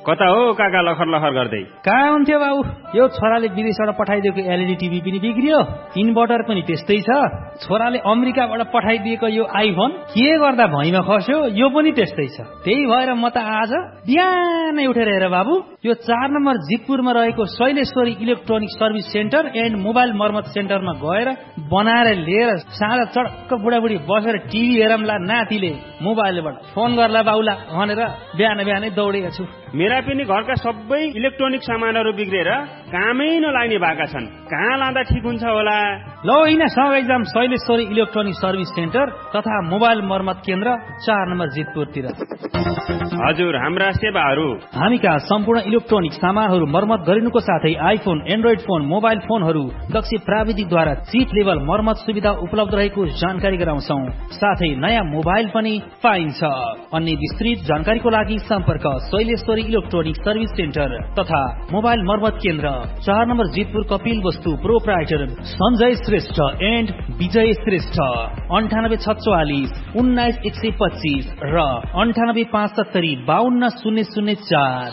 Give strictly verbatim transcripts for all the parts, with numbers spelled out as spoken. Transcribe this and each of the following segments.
कता हो काका लखर लखर गर्दै? कहाँ हुन्थ्यो बाबु, यो छोराले विदेशबाट पठाइदिएको एलइडी टिभी पनि बिग्रियो, इन्भर्टर पनि त्यस्तै छ। छोराले अमेरिकाबाट पठाइदिएको यो आइफोन के गर्दा भैँमा खस्यो, यो पनि त्यस्तै छ। त्यही भएर म त आज बिहानै उठेर हेर बाबु, यो चार नम्बर जितपुरमा रहेको Shaileshwari electronic service centre and mobile मर्मत सेन्टरमा गएर बनाएर लिएर साँझ चडक्क बुढाबुढी बसेर टिभी हेरमला, नातिले मोबाइलबाट फोन गर्ला बाउला भनेर बिहान बिहानै दौडेको छु। मेरा पनि घरका सबै इलेक्ट्रोनिक सामानहरू बिग्रेर कामै नलाग्ने भएका छन्। कहाँ लाँदा ठिक हुन्छ होला? ल होइन, सँगै जाम शैलेश्वरी इलेक्ट्रोनिक सर्भिस सेन्टर तथा मोबाइल मर्मत केन्द्र चार नम्बर जितपुरतिर। हजुर, हाम्रा सेवाहरू हामी कहाँ सम्पूर्ण इलेक्ट्रोनिक सामानहरू मर्मत गरिनुको साथै आइफोन, एन्ड्रोइड फोन, मोबाइल फोनहरू दक्ष प्राविधिकद्वारा चिप लेभल मर्मत सुविधा उपलब्ध रहेको जानकारी गराउँछौ। साथै नयाँ मोबाइल पनि पाइन्छ। अन्य विस्तृत जानकारीको लागि सम्पर्क शैलेश्वरी इलेक्ट्रोनिक सर्भिस सेन्टर तथा मोबाइल मर्मत केन्द्र चार नम्बर जितपुर कपिल वस्तु प्रोप्राइटर सञ्जय श्रेष्ठ एन्ड विजय श्रेष्ठ अन्ठानब्बे छत्वालिस उन्नाइस एक सय पच्चिस र अन्ठानब्बे पाँच सत्तरी बाहन्न शून्य शून्य चार।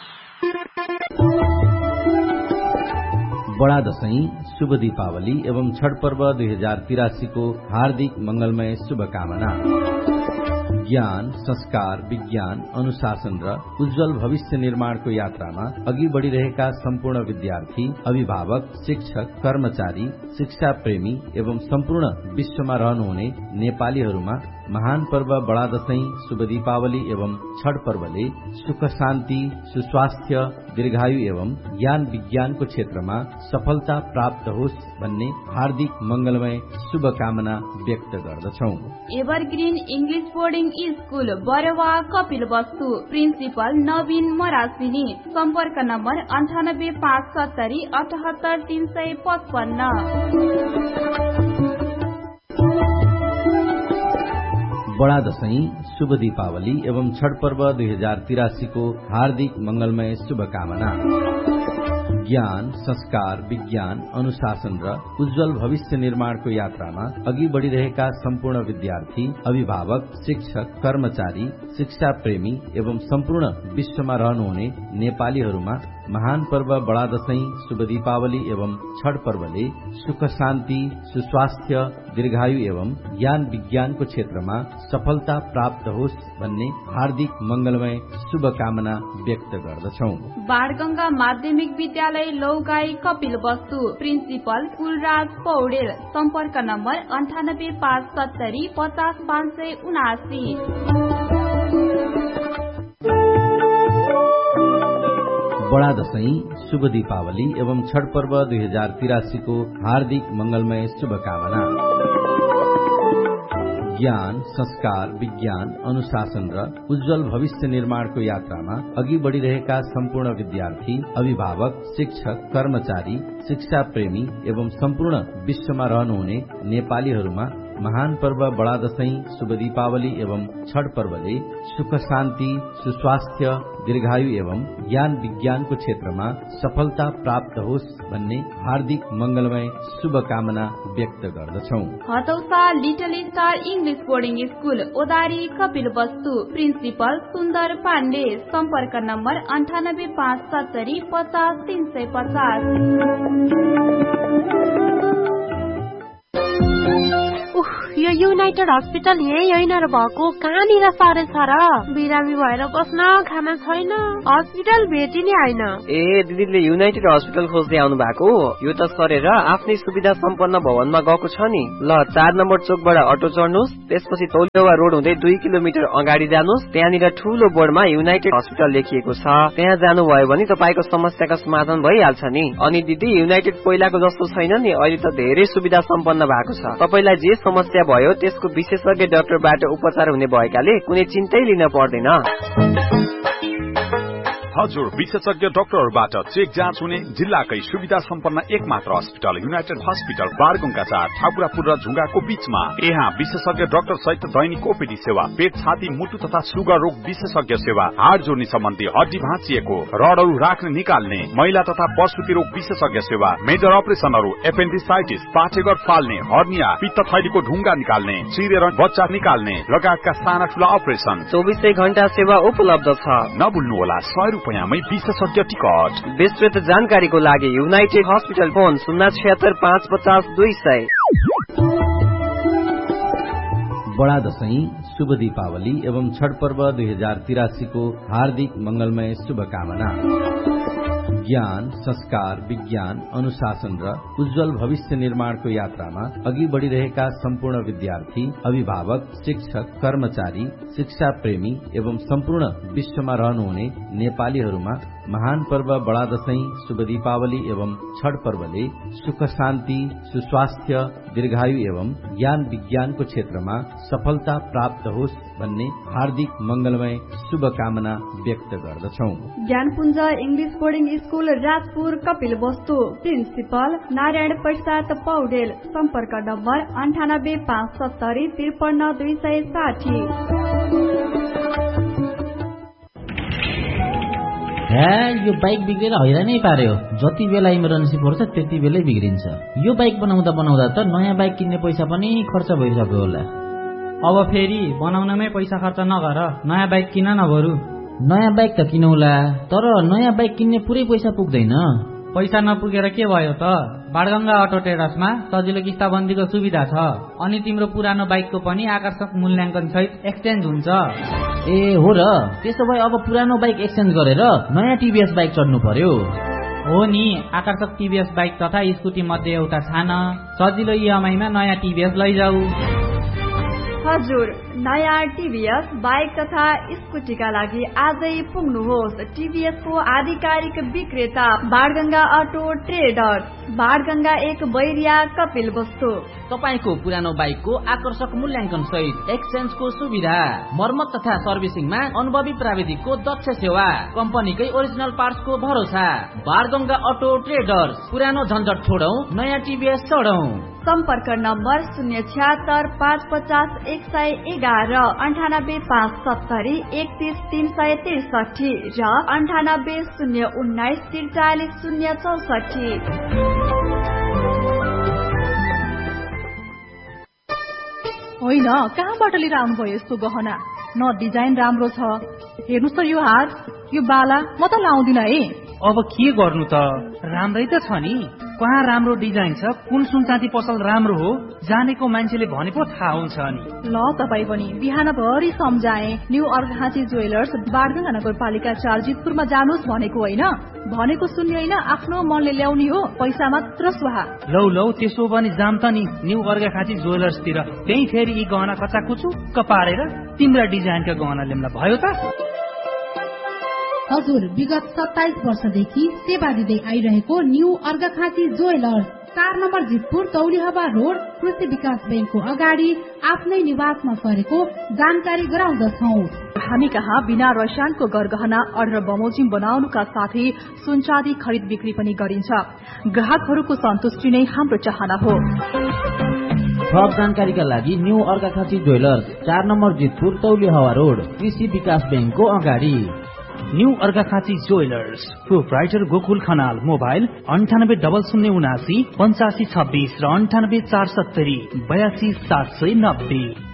बडा दशैं, शुभ दीपावली एवं छठ पर्व दुई हजार तिरासी को हार्दिक मंगलमय शुभकामना। ज्ञान, संस्कार, विज्ञान, अनुशासन र उज्जवल भविष्य निर्माणको यात्रामा अघि बढ़िरहेका सम्पूर्ण विद्यार्थी, अभिभावक, शिक्षक, कर्मचारी, शिक्षा प्रेमी एवं सम्पूर्ण विश्वमा रहनुहुने नेपालीहरूमा महान पर्व बडा दशैं, शुभ दीपावली एवं छठ पर्वले सुख शान्ति, सुस्वास्थ्य, दीर्घायु एवं ज्ञान विज्ञानको क्षेत्रमा सफलता प्राप्त होस् भन्ने हार्दिक मंगलमय शुभकामना व्यक्त गर्दछौं। Evergreen English boarding school Barwa Kapil वस्तु प्रिन्सिपल नवीन मरासिनी सम्पर्क नम्बर अन्ठानब्बे पाँच सत्तरी अठहत्तर तीन सय पचपन्न। बडा दशैं, शुभ दीपावली एवं छठ पर्व दुई हजार तिरासी को हार्दिक मंगलमय शुभकामना। ज्ञान, संस्कार, विज्ञान, अनुशासन र उज्जवल भविष्य निर्माणको यात्रामा अघि बढ़िरहेका सम्पूर्ण विद्यार्थी, अभिभावक, शिक्षक, कर्मचारी, शिक्षा प्रेमी एवं सम्पूर्ण विश्वमा रहनुहुने नेपालीहरूमा महान पर्व बडा दशैं, शुभ दीपावली एवं छठ पर्वले सुख शान्ति, सुस्वास्थ्य, दीर्घायु एवं ज्ञान विज्ञानको क्षेत्रमा सफलता प्राप्त होस् भन्ने हार्दिक मंगलमय शुभकामना व्यक्त गर्दछौं। बाणगंगा माध्यमिक विद्यालय लौगाई कपिल वस्तु प्रिन्सिपल कुलराज पौडेल सम्पर्क नम्बर अन्ठानब्बे पाँच सत्तरी पचास पाँच सय उनासी। बडा दशैं, शुभ दीपावली एवं छठ पर्व दुई हजार तिरासी को हार्दिक मंगलमय शुभकामना। ज्ञान, संस्कार, विज्ञान, अनुशासन र उज्जवल भविष्य निर्माणको यात्रामा अघि बढ़िरहेका सम्पूर्ण विद्यार्थी, अभिभावक, शिक्षक, कर्मचारी, शिक्षा प्रेमी एवं सम्पूर्ण विश्वमा रहनुहुने नेपालीहरूमा महान पर्व बडा दशैं, शुभ दीपावली एवं छठ पर्वले सुख शान्ति, सुस्वास्थ्य, दीर्घायु एवं ज्ञान विज्ञानको क्षेत्रमा सफलता प्राप्त होस् भन्ने हार्दिक मंगलमय शुभकामना व्यक्त गर्दछौं। हतौसा little star English boarding school ओदारी Kapil वस्तु प्रिन्सिपल सुन्दर पाण्डे सम्पर्क नम्बर अन्ठानब्बे पाँच सत्तरी पचास तीन सय पचास। यो युनाइटेड हस्पिटल यही होइन र भएको, कहाँनिर सारे छ र? बिरामी भएर बस्न खाना छैन, हस्पिटल भेटिने होइन। ए दिदीले युनाइटेड हस्पिटल खोज्दै आउनु भएको? यो त सरेर आफ्नै सुविधा सम्पन्न भवनमा गएको छ नि। ल चार नम्बर चोकबाट अटो चढ्नुहोस्, त्यसपछि तौलेवा रोड हुँदै दुई किलोमिटर अगाडि जानुहोस्, त्यहाँनिर ठूलो बोर्डमा युनाइटेड हस्पिटल लेखिएको छ। त्यहाँ जानुभयो भने तपाईको समस्याका समाधान भइहाल्छ नि। अनि दिदी युनाइटेड पहिलाको जस्तो छैन नि, अहिले त धेरै सुविधा सम्पन्न भएको छ। तपाईलाई जे समस्या भयो त्यसको विशेषज्ञ डाक्टरबाट उपचार हुने भएकाले कुनै चिन्तै लिन पर्दैन। हजुर, विशेषज्ञ डाक्टरबाट चेक जाँच हुने जिल्लाकै सुविधा सम्पन्न एक मात्र अस्पताल युनाइटेड हस्पिटल बारगुङका चार ठाकुरापुर र झुङ्गाको बीचमा। यहाँ विशेषज्ञ डाक्टर सहित दैनिक ओपीडी सेवा, पेट, छाती, मुटु तथा सुगर रोग विशेषज्ञ सेवा, हाड जोड्ने सम्बन्धी हड्डी भाँचिएको, रडहरू राख्ने निकाल्ने, महिला तथा प्रसुति रोग विशेषज्ञ सेवा, मेजर अपरेसनहरू, एपेन्डिसाइटिस, पाठेघर फाल्ने, हर्निया, पित्त थैलीको ढुङ्गा निकाल्ने, चिरेर बच्चा निकाल्ने लगायतका साना ठूला अपरेसन चौबिसै घण्टा सेवा उपलब्ध छ। नभुल्नुहोला, सय पोयामै विशेषज्ञ टिकट। विस्तृत जानकारीको लागि युनाइटेड हस्पिटल फोन शून्य छिहत्तर पाँच पचास दुई सय। बडा दशैं, शुभ दीपावली एवं छठ पर्व दुई हजार तिरासी को हार्दिक मंगलमय शुभकामना। ज्ञान, संस्कार, विज्ञान, अनुशासन र उज्जवल भविष्य निर्माणको यात्रामा अघि बढ़िरहेका सम्पूर्ण विद्यार्थी, अभिभावक, शिक्षक, कर्मचारी, शिक्षा प्रेमी एवं सम्पूर्ण विश्वमा रहनुहुने नेपालीहरूमा महान पर्व बडा दशैं, शुभ दीपावली एवं छठ पर्वले सुख शान्ति, सुस्वास्थ्य, दीर्घायु एवं ज्ञान विज्ञानको क्षेत्रमा सफलता प्राप्त होस् भन्ने हार्दिक मंगलमय शुभकामना व्यक्त गर्दछौं। ज्ञानपुञ्ज English boarding school Rajpur Kapil वस्तु, प्रिन्सिपल नारायण प्रसाद पौडेल, सम्पर्क नम्बर अन्ठानब्बे पाँच सत्तरी त्रिपन्न दुई सय साठी। यो बाइक बिग्रेर हैरानै पार्यो। जति बेला इमर्जेन्सी पर्छ त्यति बेलै बिग्रिन्छ। यो बाइक बनाउँदा बनाउँदा त नयाँ बाइक किन्ने पैसा पनि खर्च भइसक्यो होला। अब फेरि बनाउनमै पैसा खर्च नगर, नयाँ बाइक किन न बरु। नयाँ बाइक त किनौला, तर नयाँ बाइक किन्ने पुरै पैसा पुग्दैन। पैसा नपुगेर के भयो त? बाणगंगा अटो ट्रेडर्समा सजिलो किस्ताबन्दीको सुविधा छ, अनि तिम्रो पुरानो बाइकको पनि आकर्षक मूल्याङ्कन सहित एक्सचेन्ज हुन्छ। ए हो र, त्यसो भए अब पुरानो बाइक एक्सचेन्ज गरेर नयाँ टिभीएस बाइक चढ्नु पर्यो। हो नि, आकर्षक टिभीएस बाइक तथा स्कुटी मध्ये एउटा छान, सजिलो इएमआईमा नयाँ टिभीएस लैजाऊ। हजुर, नयाँ टिभीएस बाइक तथा स्कुटीका लागि आजै पुग्नुहोस्। टिभीएस को आधिकारिक विक्रेता बाणगंगा अटो ट्रेडर्स, बाणगंगा एक बैरिया कपिल वस्तु। तपाईको पुरानो बाइकको आकर्षक मूल्याङ्कन सहित एक्सचेन्जको सुविधा, मर्मत तथा सर्भिसिङमा अनुभवी प्राविधिकको दक्ष सेवा, कम्पनीकै ओरिजिनल पार्ट्सको भरोसा। बाणगंगा अटो ट्रेडर्स, पुरानो झन्झट छोडौं, नयाँ टिभीएस चढौं। सम्पर्क नम्बर शून्य छिहत्तर पाँच पचास एक सय एघार, अन्ठानब्बे पाँच सत्तरी एकतीस तीन सय त्रिसठी र अन्ठानब्बे शून्य उन्नाइस त्रिचालिस शून्य चौसठी। होइन, कहाँबाट लिएर आउनुभयो यस्तो गहना? न डिजाइन राम्रो छ। हेर्नुहोस् त यो हार, यो बाला म त लाउँदिन है। अब के गर्नु त? राम्रै त छ नि, कहाँ राम्रो डिजाइन छ, कुन सुनचाँदी पसल राम्रो हो, जानेको मान्छेले भने पो थाहा हुन्छ नि। ल तपाई पनि बिहान भरि सम्झाए, न्यू अर्घाँची ज्वेलर्स, बाणगंगा नगरपालिका चार जितपुरमा जानुहोस् भनेको होइन। भनेको सुन्ने होइन, आफ्नो मनले ल्याउने हो, पैसा मात्र स्वाहा। लौ लौ, त्यसो भने जाम त नि न्यू अर्घाँची ज्वेलर्सतिर। त्यही फेरि यी गहना कचाकुचुक्क पारेर तिम्रा डिजाइनका गहना ल्याउँदा भयो त। हजुर, विगत सत्ताइस वर्षदेखि सेवा दिँदै आइरहेको न्यू अर्घाखाँची ज्वेलर्स, चार नम्बर जितपुर तौलिहवा रोड, कृषि विकास बैंकको अगाडि आफ्नै निवासमा सरेको जानकारी गराउँदछौ। हामी कहाँ बिना रसायनको गरगहना अर्डर बमोजिम बनाउनुका साथै सुनचाँदी खरिद बिक्री पनि गरिन्छ। ग्राहकहरूको सन्तुष्टि नै हाम्रो चाहना हो। थप जानकारीका लागि न्यू अर्घाखाँची ज्वेलर्स, चार नम्बर जितपुर तौलिहवा रोड, कृषि विकास बैंकको अगाडि। New Arghakhanchi jewellers, proprietor Gokul Khanal, mobile अन्ठानब्बे डबल शून्य उनासी पञ्चासी छब्बीस र अन्ठानब्बे चार सत्तरी बयासी सात सय नब्बे।